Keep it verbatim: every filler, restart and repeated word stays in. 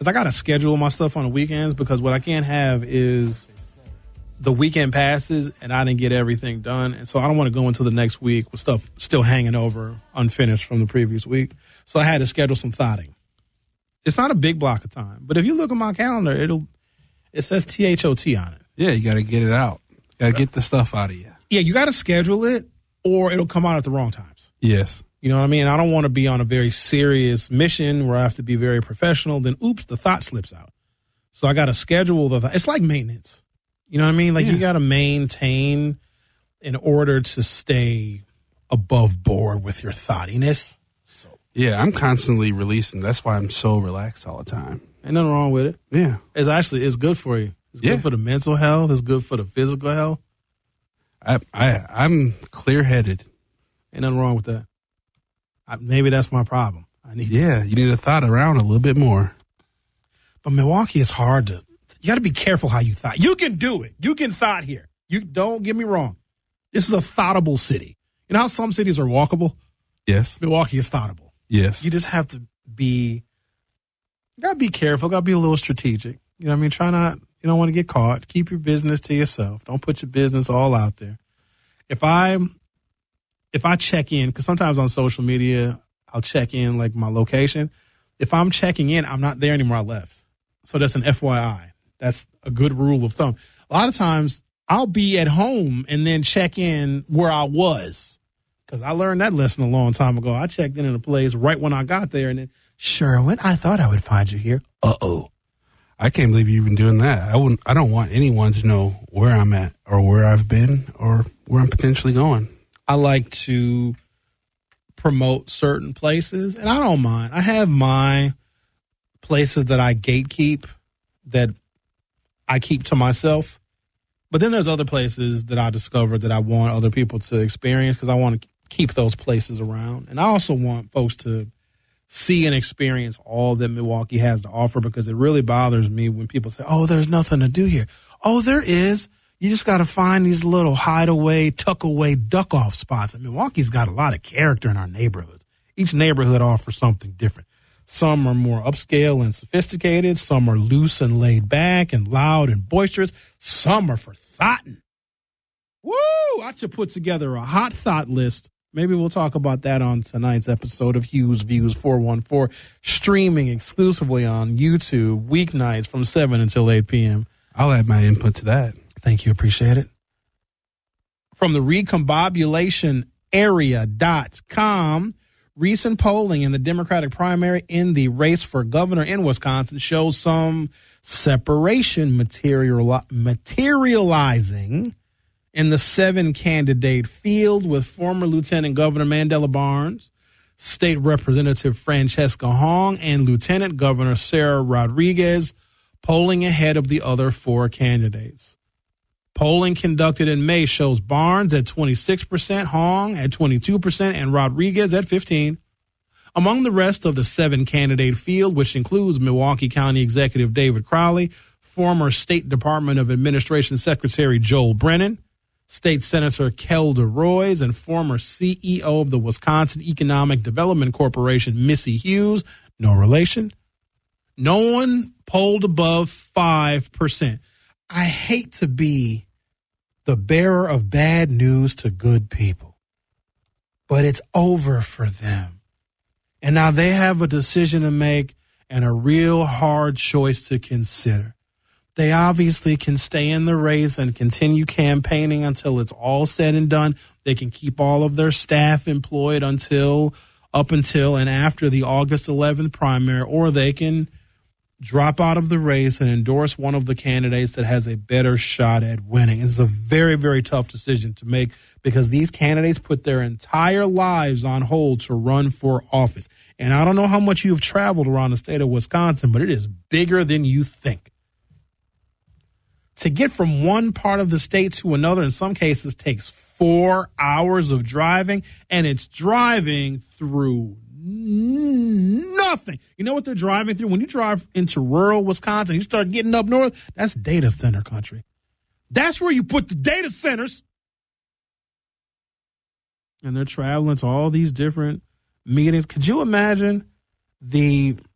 because I got to schedule my stuff on the weekends, because what I can't have is the weekend passes and I didn't get everything done. And so I don't want to go into the next week with stuff still hanging over unfinished from the previous week. So I had to schedule some thotting. It's not a big block of time, but if you look at my calendar, it'll it says T H O T on it. Yeah, you got to get it out. Got to get the stuff out of you. Yeah, you got to schedule it or it'll come out at the wrong times. Yes. You know what I mean? I don't want to be on a very serious mission where I have to be very professional. Then, oops, the thought slips out. So I got to schedule the thought. It's like maintenance. You know what I mean? Like, yeah. You got to maintain in order to stay above board with your thoughtiness. So yeah, I'm constantly releasing. That's why I'm so relaxed all the time. Ain't nothing wrong with it. Yeah. It's actually, it's good for you. It's good yeah. for the mental health. It's good for the physical health. I, I, I'm clear-headed. Ain't nothing wrong with that. I, maybe that's my problem. I need Yeah, to. you need to thought around a little bit more. But Milwaukee is hard to, you got to be careful how you thought. You can do it. You can thought here. You don't get me wrong. This is a thoughtable city. You know how some cities are walkable? Yes. Milwaukee is thoughtable. Yes. You just have to be, you got to be careful. Got to be a little strategic. You know what I mean? Try not, you don't want to get caught. Keep your business to yourself. Don't put your business all out there. If I, if I check in, because sometimes on social media, I'll check in like my location. If I'm checking in, I'm not there anymore. I left. So that's an F Y I. That's a good rule of thumb. A lot of times I'll be at home and then check in where I was, because I learned that lesson a long time ago. I checked in in a place right when I got there, and then, Sherwin, I thought I would find you here. Uh-oh. I can't believe you've been doing that. I wouldn't. I don't want anyone to know where I'm at or where I've been or where I'm potentially going. I like to promote certain places, and I don't mind. I have my places that I gatekeep, that I keep to myself. But then there's other places that I discover that I want other people to experience, because I want to keep those places around. And I also want folks to see and experience all that Milwaukee has to offer, because it really bothers me when people say, oh, there's nothing to do here. Oh, there is. You just got to find these little hideaway, tuck away, duck off spots. And Milwaukee's got a lot of character in our neighborhoods. Each neighborhood offers something different. Some are more upscale and sophisticated. Some are loose and laid back and loud and boisterous. Some are for thoughtin'. Woo! I should put together a hot thought list. Maybe we'll talk about that on tonight's episode of Hughes Views four one four, streaming exclusively on YouTube, weeknights from seven until eight p.m. I'll add my input to that. Thank you. Appreciate it. From the recombobulation area dot com, recent polling in the Democratic primary in the race for governor in Wisconsin shows some separation material, materializing in the seven-candidate field, with former Lieutenant Governor Mandela Barnes, State Representative Francesca Hong, and Lieutenant Governor Sarah Rodriguez polling ahead of the other four candidates. Polling conducted in May shows Barnes at twenty-six percent, Hong at twenty-two percent, and Rodriguez at fifteen percent. Among the rest of the seven-candidate field, which includes Milwaukee County Executive David Crowley, former State Department of Administration Secretary Joel Brennan, State Senator Kelda Roys, and former C E O of the Wisconsin Economic Development Corporation, Missy Hughes, no relation. No one polled above five percent. I hate to be the bearer of bad news to good people, but it's over for them. And now they have a decision to make and a real hard choice to consider. They obviously can stay in the race and continue campaigning until it's all said and done. They can keep all of their staff employed until, up until and after the August eleventh primary, or they can drop out of the race and endorse one of the candidates that has a better shot at winning. It's a very, very tough decision to make, because these candidates put their entire lives on hold to run for office. And I don't know how much you've traveled around the state of Wisconsin, but it is bigger than you think. To get from one part of the state to another, in some cases, takes four hours of driving, and it's driving through nothing. You know what they're driving through? When you drive into rural Wisconsin, you start getting up north, that's data center country. That's where you put the data centers. And they're traveling to all these different meetings. Could you imagine the